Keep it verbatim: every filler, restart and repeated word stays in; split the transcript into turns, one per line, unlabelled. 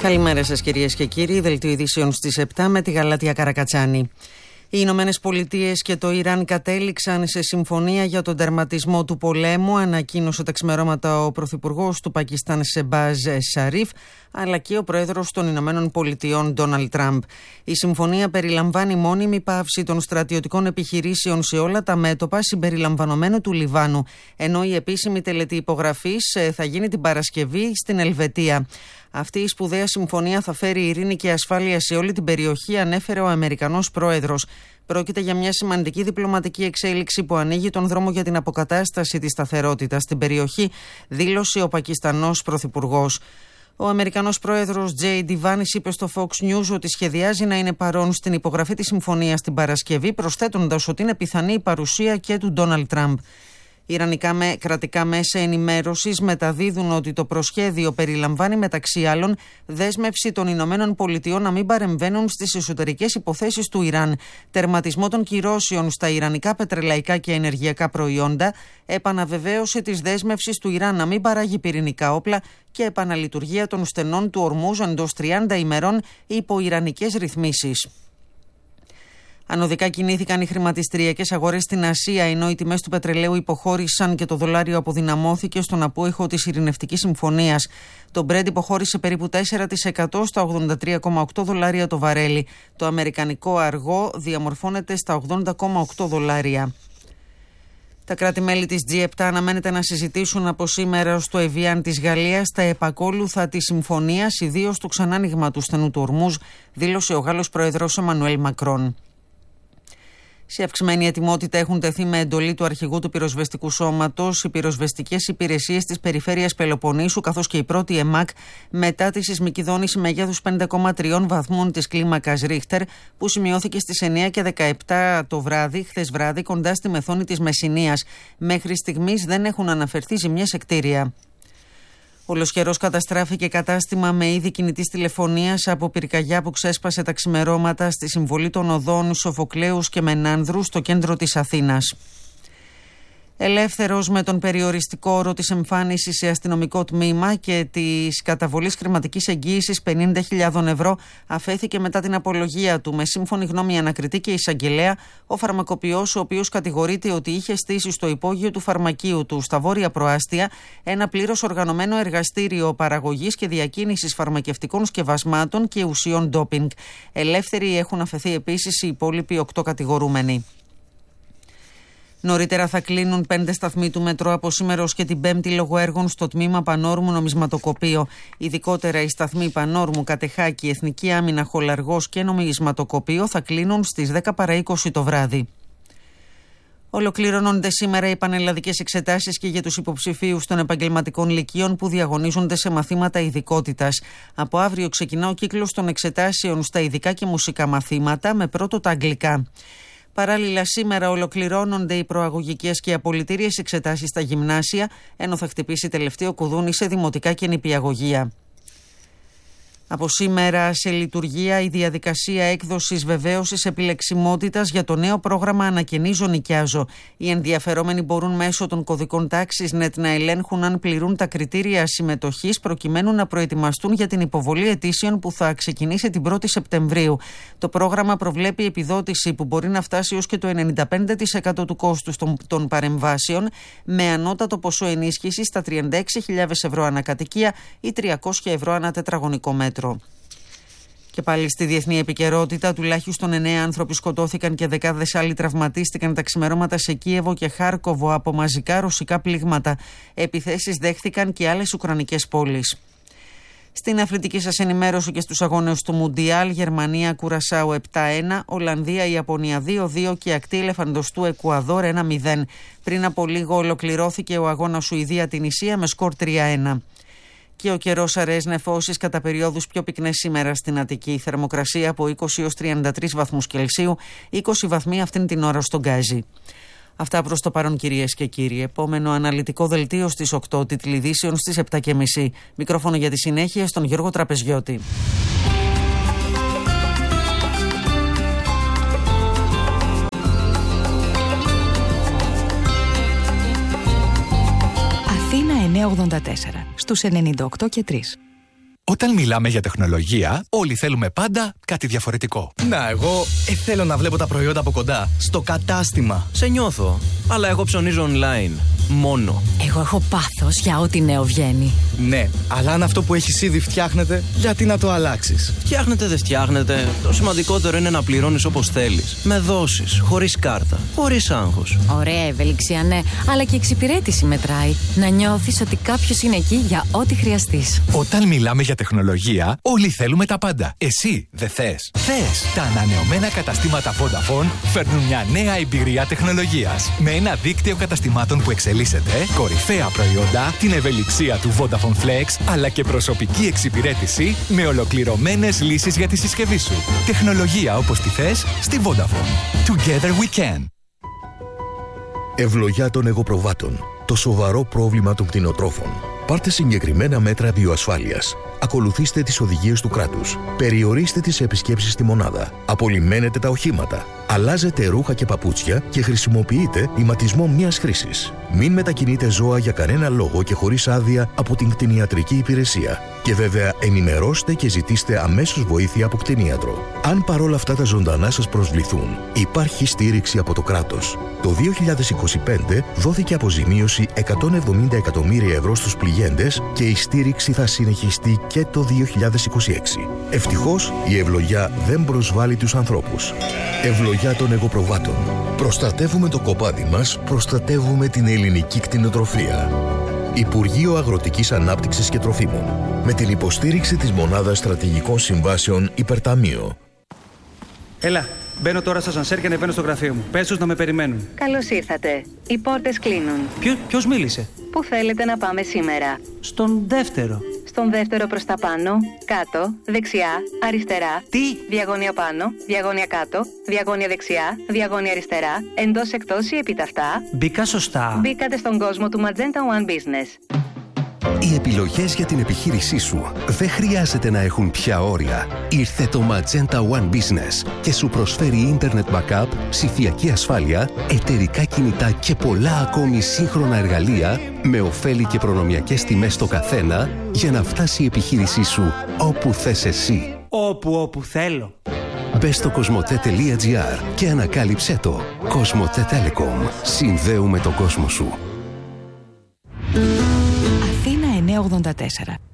Καλημέρα σας κυρίες και κύριοι, δελτίο ειδήσεων στις επτά με τη Γαλάτια Καρακατσάνη. Οι Ηνωμένες Πολιτείες και το Ιράν κατέληξαν σε συμφωνία για τον τερματισμό του πολέμου, ανακοίνωσε τα ξημερώματα ο Πρωθυπουργός του Πακιστάν Σεμπάζ Σαρίφ, αλλά και ο Πρόεδρος των Ηνωμένων Πολιτειών Ντόναλντ Τραμπ. Η συμφωνία περιλαμβάνει μόνιμη πάυση των στρατιωτικών επιχειρήσεων σε όλα τα μέτωπα, συμπεριλαμβανομένου του Λιβάνου, ενώ η επίσημη τελετή υπογραφής θα γίνει την Παρασκευή στην Ελβετία. Αυτή η σπουδαία συμφωνία θα φέρει ειρήνη και ασφάλεια σε όλη την περιοχή, ανέφερε ο Αμερικανός Πρόεδρος. Πρόκειται για μια σημαντική διπλωματική εξέλιξη που ανοίγει τον δρόμο για την αποκατάσταση της σταθερότητας στην περιοχή, δήλωσε ο Πακιστανός Πρωθυπουργός. Ο Αμερικανός Πρόεδρος Τζέι Ντι Βάνις είπε στο Fox News ότι σχεδιάζει να είναι παρόν στην υπογραφή της συμφωνίας την Παρασκευή, προσθέτοντας ότι είναι πιθανή η παρουσία και του Ντόναλντ Τραμπ. Ιρανικά με κρατικά μέσα ενημέρωσης μεταδίδουν ότι το προσχέδιο περιλαμβάνει μεταξύ άλλων δέσμευση των Ηνωμένων Πολιτειών να μην παρεμβαίνουν στις εσωτερικές υποθέσεις του Ιράν, τερματισμό των κυρώσεων στα ιρανικά πετρελαϊκά και ενεργειακά προϊόντα, επαναβεβαίωση της δέσμευσης του Ιράν να μην παράγει πυρηνικά όπλα και επαναλειτουργία των στενών του Ορμούζ εντός τριάντα ημερών υπό ιρανικές ρυθμίσεις. Ανωδικά κινήθηκαν οι χρηματιστηριακές αγορές στην Ασία, ενώ οι τιμές του πετρελαίου υποχώρησαν και το δολάριο αποδυναμώθηκε στον απόϊχο της ειρηνευτικής συμφωνίας. Το Brent υποχώρησε περίπου τέσσερα τοις εκατό στα ογδόντα τρία κόμμα οκτώ δολάρια το βαρέλι. Το αμερικανικό αργό διαμορφώνεται στα ογδόντα κόμμα οκτώ δολάρια. Τα κράτη-μέλη της τζι επτά αναμένεται να συζητήσουν από σήμερα στο Εβιάν της Γαλλίας τα επακόλουθα της συμφωνίας, ιδίως το ξανάνοιγμα του στενού του Ορμούζ, δήλωσε ο Γάλλος Πρόεδρος Εμμανουέλ Μακρόν. Σε αυξημένη ετοιμότητα έχουν τεθεί με εντολή του αρχηγού του πυροσβεστικού σώματος οι πυροσβεστικές υπηρεσίες της περιφέρειας Πελοποννήσου, καθώς και η πρώτη ΕΜΑΚ μετά τη σεισμική δόνηση μεγέθους πέντε κόμμα τρία βαθμών της κλίμακας Ρίχτερ που σημειώθηκε στις εννιά και δεκαεπτά το βράδυ, χθες βράδυ, κοντά στη μεθόνη της Μεσσηνίας. Μέχρι στιγμής δεν έχουν αναφερθεί ζημιές σε κτίρια. Ολοσχερός καταστράφηκε κατάστημα με είδη κινητής τηλεφωνίας από πυρκαγιά που ξέσπασε τα ξημερώματα στη συμβολή των οδών Σοφοκλέους και Μενάνδρου στο κέντρο της Αθήνας. Ελεύθερος με τον περιοριστικό όρο της εμφάνισης σε αστυνομικό τμήμα και της καταβολής χρηματικής εγγύησης πενήντα χιλιάδων ευρώ αφέθηκε μετά την απολογία του. Με σύμφωνη γνώμη ανακριτή και εισαγγελέα, ο φαρμακοποιός, ο οποίος κατηγορείται ότι είχε στήσει στο υπόγειο του φαρμακείου του στα Βόρεια Προάστια ένα πλήρως οργανωμένο εργαστήριο παραγωγής και διακίνησης φαρμακευτικών σκευασμάτων και ουσιών ντόπινγκ. Ελεύθεροι έχουν αφαιθεί επίσης οι υπόλοιποι οκτώ κατηγορούμενοι. Νωρίτερα θα κλείνουν πέντε σταθμοί του μετρό από σήμερα ως και την Πέμπτη λόγω έργων στο τμήμα Πανόρμου Νομισματοκοπείο. Ειδικότερα οι σταθμοί Πανόρμου, Κατεχάκη, Εθνική Άμυνα, Χολαργός και Νομισματοκοπείο θα κλείνουν στις δέκα παρά είκοσι το βράδυ. Ολοκληρώνονται σήμερα οι πανελλαδικές εξετάσεις και για τους υποψηφίους των επαγγελματικών λυκείων που διαγωνίζονται σε μαθήματα ειδικότητας. Από αύριο ξεκινά ο κύκλος των εξετάσεων στα ειδικά και μουσικά μαθήματα, με πρώτο τα αγγλικά. Παράλληλα, σήμερα ολοκληρώνονται οι προαγωγικές και απολυτήριες εξετάσεις στα γυμνάσια, ενώ θα χτυπήσει τελευταίο κουδούνι σε δημοτικά και νηπιαγωγεία. Από σήμερα σε λειτουργία η διαδικασία έκδοσης βεβαίωσης επιλεξιμότητας για το νέο πρόγραμμα Ανακαινίζω Νοικιάζω. Οι ενδιαφερόμενοι μπορούν μέσω των κωδικών τάξης νετ να ελέγχουν αν πληρούν τα κριτήρια συμμετοχής προκειμένου να προετοιμαστούν για την υποβολή αιτήσεων που θα ξεκινήσει την πρώτη Σεπτεμβρίου. Το πρόγραμμα προβλέπει επιδότηση που μπορεί να φτάσει ως και το ενενήντα πέντε τοις εκατό του κόστους των, των παρεμβάσεων, με ανώτατο ποσό ενίσχυσης στα τριάντα έξι χιλιάδες ευρώ ανακατοικία ή τριακόσια ευρώ ανά τετραγωνικό μέτρο. Και πάλι στη διεθνή επικαιρότητα, τουλάχιστον εννέα άνθρωποι σκοτώθηκαν και δεκάδες άλλοι τραυματίστηκαν τα ξημερώματα σε Κίεβο και Χάρκοβο από μαζικά ρωσικά πλήγματα. Επιθέσεις δέχθηκαν και άλλες ουκρανικές πόλεις. Στην αθλητική σας ενημέρωση και στους αγώνες του Μουντιάλ, Γερμανία Κουρασάου επτά ένα, Ολλανδία Ιαπωνία δύο δύο και ακτή ελεφαντοστού Εκουαδόρ ένα μηδέν. Πριν από λίγο ολοκληρώθηκε ο αγώνας Σουηδία-Τινησία με σκορ τρία ένα. Και ο καιρός αραιές νεφώσεις κατά περιόδους πιο πυκνές σήμερα στην Αττική. Η θερμοκρασία από είκοσι έως τριάντα τρεις βαθμούς Κελσίου, είκοσι βαθμοί αυτήν την ώρα στον Γκάζι. Αυτά προς το παρόν, κυρίες και κύριοι. Επόμενο αναλυτικό δελτίο στις οκτώ, τίτλοι ειδήσεων στις επτά και μισή. Μικρόφωνο για τη συνέχεια στον Γιώργο Τραπεζιώτη.
Αθήνα εννιακόσια ογδόντα τέσσερα στους ενενήντα οκτώ και τρία. Όταν μιλάμε για τεχνολογία, όλοι θέλουμε πάντα κάτι διαφορετικό.
Να, εγώ ε, θέλω να βλέπω τα προϊόντα από κοντά, στο κατάστημα.
Σε νιώθω, αλλά εγώ ψωνίζω online. Μόνο.
Εγώ έχω πάθος για ό,τι νέο βγαίνει.
Ναι, αλλά αν αυτό που έχεις ήδη φτιάχνεται, γιατί να το αλλάξεις?
Φτιάχνετε, δεν φτιάχνετε. Το σημαντικότερο είναι να πληρώνεις όπως θέλεις. Με δόσεις, χωρίς κάρτα, χωρίς άγχος.
Ωραία ευελιξία, ναι, αλλά και εξυπηρέτηση μετράει. Να νιώθεις ότι κάποιος είναι εκεί για ό,τι χρειαστείς.
Όταν μιλάμε για τεχνολογία, όλοι θέλουμε τα πάντα. Εσύ δεν θες? Θες! Τα ανανεωμένα καταστήματα Vodafone φέρνουν μια νέα εμπειρία τεχνολογίας. Με ένα δίκτυο καταστημάτων που εξελίσσεται, κορυφαία προϊόντα, την ευελιξία του Vodafone Flex, αλλά και προσωπική εξυπηρέτηση με ολοκληρωμένες λύσεις για τη συσκευή σου. Τεχνολογία όπως τη θες στη Vodafone. Together we can.
Ευλογιά των εγωπροβάτων. Το σοβαρό πρόβλημα των κτηνοτρόφων. Πάρτε συγκεκριμένα μέτρα βιοασφάλειας. Ακολουθήστε τις οδηγίες του κράτους. Περιορίστε τις επισκέψεις στη μονάδα. Απολυμμένετε τα οχήματα. Αλλάζετε ρούχα και παπούτσια και χρησιμοποιείτε ηματισμό μίας χρήσης. Μην μετακινείτε ζώα για κανένα λόγο και χωρίς άδεια από την κτηνιατρική υπηρεσία. Και βέβαια ενημερώστε και ζητήστε αμέσως βοήθεια από κτηνίατρο. Αν παρόλα αυτά τα ζωντανά σας προσβληθούν, υπάρχει στήριξη από το κράτος. Το δύο χιλιάδες είκοσι πέντε δόθηκε αποζημίωση εκατόν εβδομήντα εκατομμύρια ευρώ στους πληγέντες και η στήριξη θα συνεχιστεί και το δύο χιλιάδες είκοσι έξι. Ευτυχώς η ευλογιά δεν προσβάλλει τους ανθρώπους. Ευλογιά των εγωπροβάτων. Προστατεύουμε το κοπάδι μας, προστατεύουμε την ελληνική κτηνοτροφία. Υπουργείο Αγροτικής Ανάπτυξης και Τροφίμων. Με την υποστήριξη της Μονάδας Στρατηγικών Συμβάσεων Υπερταμείο.
Έλα, μπαίνω τώρα στα σανσέρ και ανεβαίνω στο γραφείο μου. Πες τους να με περιμένουν.
Καλώς ήρθατε. Οι πόρτες κλείνουν.
Ποιο, ποιος μίλησε?
Πού θέλετε να πάμε σήμερα?
Στον δεύτερο.
Στον δεύτερο προς τα πάνω, κάτω, δεξιά, αριστερά.
Τι?
Διαγώνια πάνω, διαγώνια κάτω, διαγώνια δεξιά, διαγώνια αριστερά, εντός εκτός ή επιταυτά.
Μπήκα σωστά.
Μπήκατε στον κόσμο του Magenta One Business.
Οι επιλογές για την επιχείρησή σου δεν χρειάζεται να έχουν πια όρια. Ήρθε το Magenta One Business και σου προσφέρει Internet Backup, ψηφιακή ασφάλεια, εταιρικά κινητά και πολλά ακόμη σύγχρονα εργαλεία με ωφέλη και προνομιακές τιμές στο καθένα για να φτάσει η επιχείρησή σου όπου θες εσύ.
Όπου, όπου θέλω.
Μπες στο κοσμοτέ τελεία τζι άρ και ανακάλυψέ το. Κοσμοτέ Telecom. Συνδέουμε τον κόσμο σου.
Αθήνα εννιακόσια ογδόντα τέσσερα.